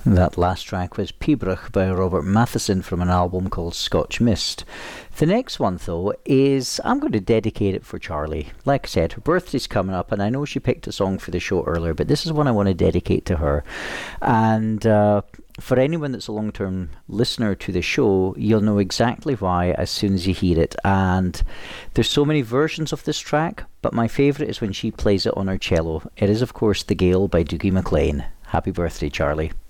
That last track was Pibroch by Robert Matheson from an album called Scotch Mist. The next one, though, is I'm going to dedicate it for Charlie. Like I said, her birthday's coming up, and I know she picked a song for the show earlier, but this is one I want to dedicate to her. And for anyone that's a long-term listener to the show, you'll know exactly why as soon as you hear it. And there's so many versions of this track, but my favourite is when she plays it on her cello. It is, of course, The Gale by Dougie MacLean. Happy birthday, Charlie.